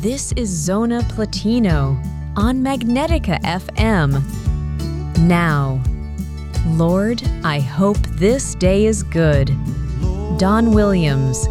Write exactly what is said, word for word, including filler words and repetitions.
This is Zona Platino on Magnetica F M. Now, Lord, I hope this day is good. Don Williams.